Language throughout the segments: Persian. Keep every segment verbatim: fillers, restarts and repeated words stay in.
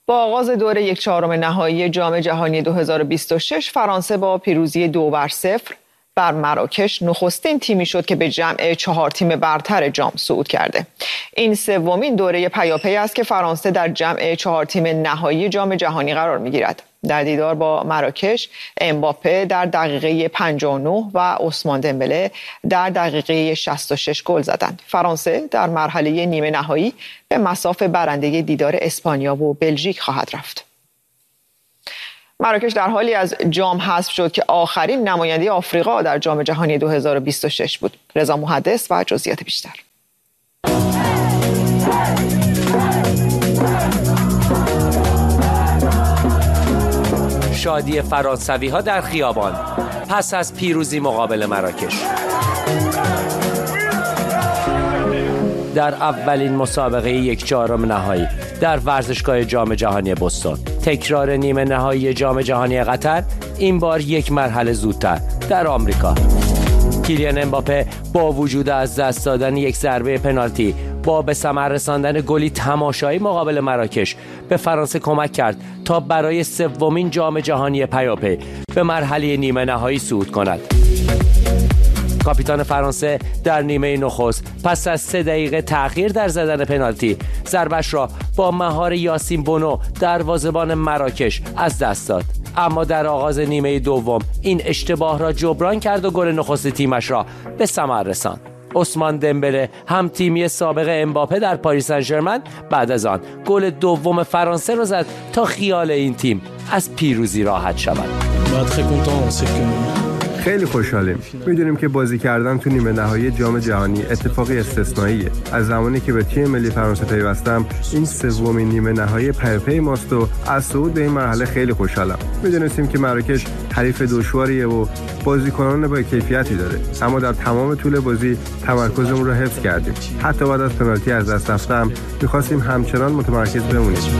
با آغاز دور یک چهارم نهایی جام جهانی دو هزار و بیست و شش فرانسه با پیروزی دو بر صفر بر مراکش نخستین تیمی شد که به جمع چهار تیم برتر جام صعود کرده. این سومین دوره پیاپی است که فرانسه در جمع چهار تیم نهایی جام جهانی قرار می‌گیرد. در دیدار با مراکش، امباپه در دقیقه پنجاه و نه و عثمان دمبله در دقیقه شصت و شش گل زدند. فرانسه در مرحله نیمه نهایی به مصاف برنده دیدار اسپانیا و بلژیک خواهد رفت. مراکش در حالی از جام حذف شد که آخرین نماینده آفریقا در جام جهانی دو هزار و بیست و شش بود. رضا محدث و جزئیات بیشتر. شادی فرانسوی ها در خیابان پس از پیروزی مقابل مراکش. در اولین مسابقه یک چهارم نهایی در ورزشگاه جام جهانی بوستون، تکرار نیمه نهایی جام جهانی قطر، این بار یک مرحله زودتر در آمریکا. کیلیان امباپه با وجود از دست دادن یک ضربه پنالتی با به ثمر رساندن گلی تماشایی مقابل مراکش به فرانسه کمک کرد تا برای سومین جام جهانی پیاپی به مرحله نیمه نهایی صعود کند. کاپیتان فرانسه در نیمه نخست پس از سه دقیقه تأخیر در زدن پنالتی ضربش را با مهار یاسین بونو دروازه‌بان مراکش از دست داد، اما در آغاز نیمه دوم این اشتباه را جبران کرد و گل نخست تیمش را به ثمر رساند. عثمان دمبله هم تیمی سابق امباپه در پاریس سن ژرمن بعد از آن گل دوم فرانسه را زد تا خیال این تیم از پیروزی راحت شود. خیلی خوشحالیم. میدونیم که بازی کردن تو نیمه نهایی جام جهانی اتفاقی استثنائیه. از زمانی که به تیم ملی فرانسه پیوستم، این سومین نیمه نهایی پیاپی ماست و از صعود به این مرحله خیلی خوشحالم. میدونستیم که مراکش حریف دشواریه و بازیکنان با کیفیتی داره، اما در تمام طول بازی تمرکزمون رو حفظ کردیم. حتی بعد از پنالتی از دست رفتم، می‌خواستیم همچنان متمرکز بمونیم.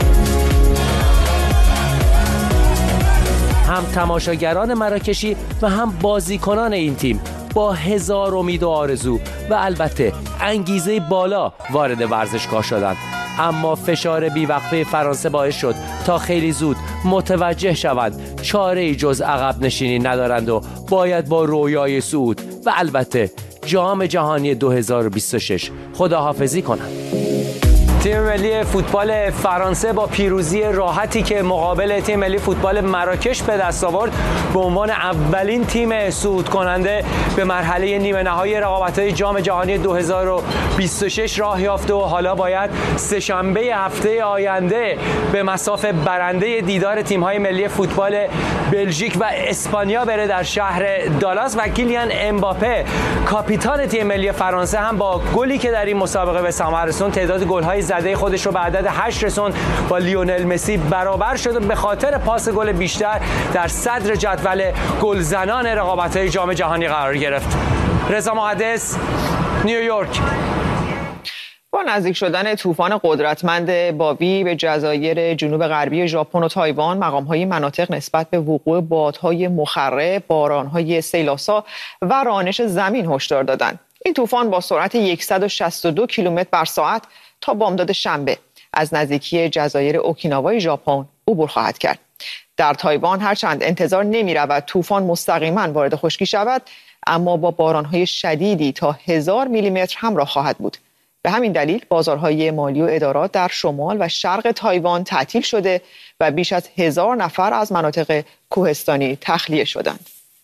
هم تماشاگران مراکشی و هم بازیکنان این تیم با هزار امید و آرزو و البته انگیزه بالا وارد ورزشگاه شدند، اما فشار بیوقفه فرانسه باعث شد تا خیلی زود متوجه شوند چاره‌ای جز عقب نشینی ندارند و باید با رویای صعود و البته جام جهانی دو هزار و بیست و شش خداحافظی کنند. تیم ملی فوتبال فرانسه با پیروزی راحتی که مقابل تیم ملی فوتبال مراکش به دست آورد به عنوان اولین تیم صعود کننده به مرحله نیمه نهایی رقابت‌های جام جهانی دو هزار و بیست و شش راه یافته و حالا باید سه‌شنبه هفته آینده به مصاف برنده دیدار تیم‌های ملی فوتبال بلژیک و اسپانیا بره در شهر دالاس و کیلیان امباپه کاپیتان تیم ملی فرانسه هم با گلی که در این مسابقه به ثمر رسوند تعداد گل‌های زده خودش رو به عدد هشت رسوند با لیونل مسی برابر شد و به خاطر پاس گل بیشتر در صدر جدول گلزنان رقابت‌های جام جهانی قرار گرفت. رضا محدث، نیویورک. با نزدیک شدن طوفان قدرتمند بابی به جزایر جنوب غربی ژاپن و تایوان، مقام‌های مناطق نسبت به وقوع بادهای مخرب، باران‌های سیل‌آسا و رانش زمین هشدار دادند. این طوفان با سرعت صد و شصت و دو کیلومتر بر ساعت تا بامداد شنبه از نزدیکی جزایر اوکیناوای ژاپن عبور خواهد کرد. در تایوان هرچند انتظار نمی‌رود طوفان مستقیما وارد خشکی شود، اما با باران‌های شدیدی تا هزار میلیمتر همراه خواهد بود. به همین دلیل بازارهای مالی و ادارات در شمال و شرق تایوان تعطیل شده و بیش از هزار نفر از مناطق کوهستانی تخلیه شدند.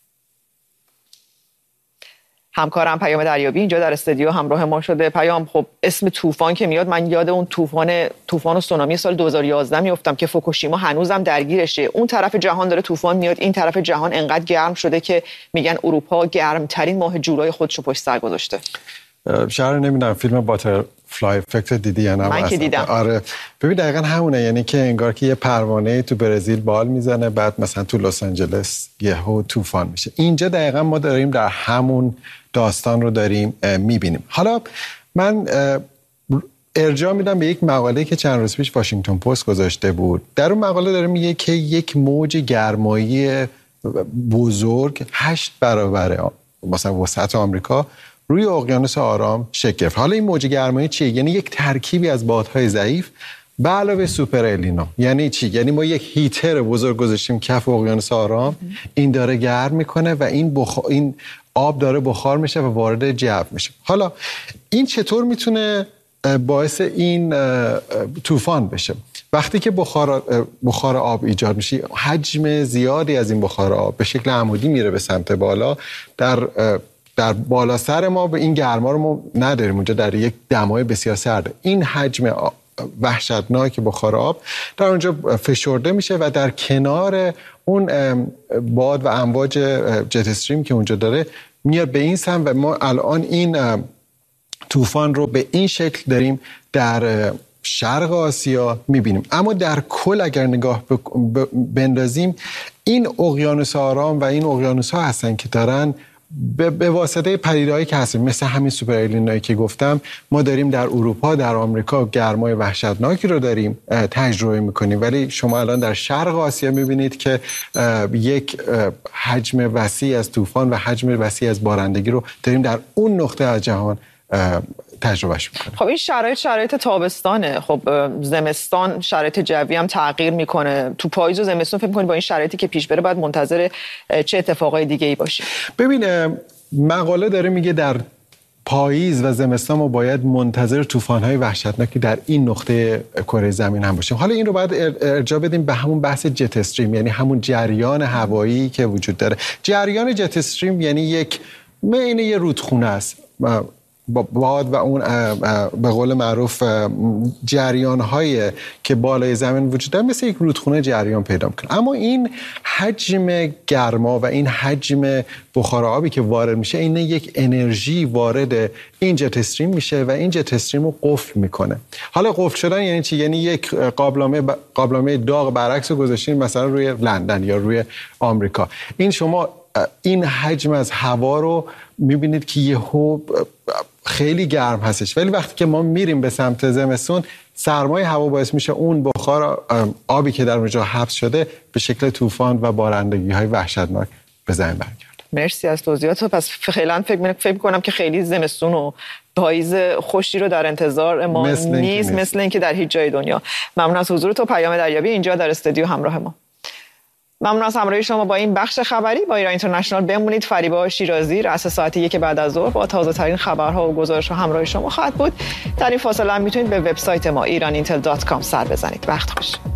همکارم پیام دریابی اینجا در استودیو همراه ما شده. پیام، خب اسم طوفان که میاد من یاد اون طوفان طوفان و سونامی سال دو هزار و یازده میافتم که فوکوشیما هنوزم درگیرشه. اون طرف جهان داره طوفان میاد، این طرف جهان انقدر گرم شده که میگن اروپا گرمترین ماه جولای خودشو پشت سر گذاشته. شهر نمیدونم فیلم باترفلای افکت دیدی یا نه؟ من که دیدم. آره ببین دقیقاً همونه، یعنی که انگار که یه پروانه تو برزیل بال میزنه، بعد مثلا تو لس آنجلس یهو طوفان میشه. اینجا دقیقاً ما داریم در همون داستان رو داریم میبینیم. حالا من ارجاع میدم به یک مقاله که چند روز پیش واشنگتن پست گذاشته بود. در اون مقاله داره میگه که یک موج گرمایی بزرگ هشت برابر مثلا وسط آمریکا روی اقیانوس آرام شکل گرفت. حالا این موج گرمایی چیه؟ یعنی یک ترکیبی از بادهای ضعیف به علاوه سوپر النینو. یعنی چی؟ یعنی ما یک هیتر بزرگ گذاشتیم کف اقیانوس آرام، این داره گرم میکنه و این بخ... این آب داره بخار میشه و وارد جو میشه. حالا این چطور میتونه باعث این طوفان بشه؟ وقتی که بخار بخار آب ایجاد میشه، حجم زیادی از این بخار آب به شکل عمودی میره به سمت بالا. در در بالا سر ما به این گرما رو ما نداریم اونجا، در یک دمای بسیار سرده. این حجم وحشتناک بخار آب در اونجا فشرده میشه و در کنار اون باد و امواج جت استریم که اونجا داره میاد به این سمت و ما الان این طوفان رو به این شکل داریم در شرق آسیا میبینیم. اما در کل اگر نگاه بندازیم، این اقیانوس آرام و این اقیانوس ها هستن که دارن به واسطه پدیده‌هایی که هستن، مثل همین سوپر النینویی که گفتم، ما داریم در اروپا، در آمریکا گرمای وحشتناکی رو داریم تجربه میکنیم. ولی شما الان در شرق آسیا میبینید که یک حجم وسیع از طوفان و حجم وسیع از بارندگی رو داریم در اون نقطه از جهان تجربهش میکنه. خب این شرایط شرایط تابستانه. خب زمستان شرایط جوی هم تغییر میکنه. تو پاییز و زمستان فکر میکنید با این شرایطی که پیش بره باید منتظر چه اتفاقای دیگه ای باشیم؟ ببین، مقاله داره میگه در پاییز و زمستان ما باید منتظر طوفان‌های وحشتناکی در این نقطه کره زمین هم باشیم. حالا این رو باید ارجاع بدیم به همون بحث جت استریم، یعنی همون جریان هوایی که وجود داره. جریان جت استریم یعنی یک معین یه رودخونه است. باد و اون به قول معروف جریان‌های که بالای زمین وجود داره مثل یک رودخونه جریان پیدا می‌کنه. اما این حجم گرما و این حجم بخار آبی که وارد میشه، این یک انرژی وارد این جت استریم میشه و این جت استریم رو قفل میکنه. حالا قفل شدن یعنی چی؟ یعنی یک قابلمه قابلمه داغ برعکس رو گذاشتین مثلا روی لندن یا روی آمریکا. این شما این حجم از هوا رو میبینید که یهو خیلی گرم هستش، ولی وقتی که ما میریم به سمت زمستون، سرمای هوا باعث میشه اون بخار آبی که در اونجا حبس شده به شکل طوفان و بارندگی های وحشتناک به زمین برگرده. مرسی از توضیحات. پس فعلا فکر فکر کنم که خیلی زمستون و پاییز خوشی رو در انتظار ما مثل نیست، مثل اینکه در هیچ جای دنیا. ممنون از حضور تو پیام دریابی اینجا در استودیو همراه ما. ممنون از همراهی شما با این بخش خبری با ایران اینترنشنال. بمونید. فریبا شیرازی رأس ساعت یک بعد از ظهر با تازه ترین خبرها و گزارش‌ها همراه شما خواهد بود. در این فاصله هم میتونید به وبسایت ما ایران اینتل دات کام سر بزنید. وقت خوش.